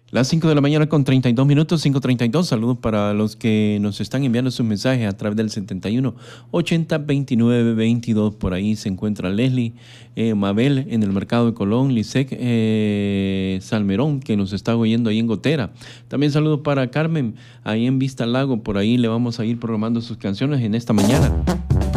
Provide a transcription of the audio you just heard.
Las 5 de la mañana con 32 minutos, 5:32. Saludos para los que nos están enviando sus mensajes a través del 71 80 29 22. Por ahí se encuentra Leslie, Mabel en el mercado de Colón, Lisek Salmerón, que nos está oyendo ahí en Gotera. También saludos para Carmen, ahí en Vista Lago. Por ahí le vamos a ir programando sus canciones en esta mañana.